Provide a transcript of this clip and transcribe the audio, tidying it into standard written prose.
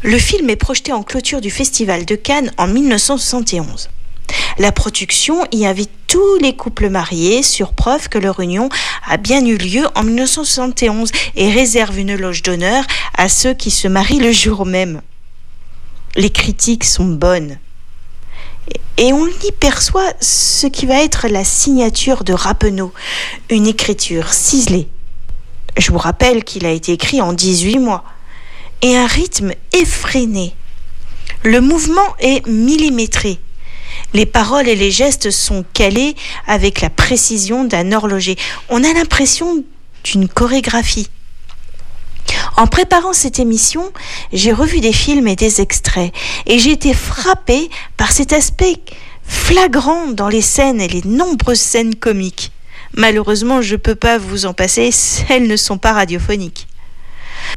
Le film est projeté en clôture du Festival de Cannes en 1971. La production y invite tous les couples mariés sur preuve que leur union a bien eu lieu en 1971 et réserve une loge d'honneur à ceux qui se marient le jour même. Les critiques sont bonnes. Et on y perçoit ce qui va être la signature de Rappeneau, une écriture ciselée. Je vous rappelle qu'il a été écrit en 18 mois. Et un rythme effréné. Le mouvement est millimétré. Les paroles et les gestes sont calés avec la précision d'un horloger. On a l'impression d'une chorégraphie. En préparant cette émission, j'ai revu des films et des extraits et j'ai été frappée par cet aspect flagrant dans les scènes et les nombreuses scènes comiques. Malheureusement, je ne peux pas vous en passer, elles ne sont pas radiophoniques.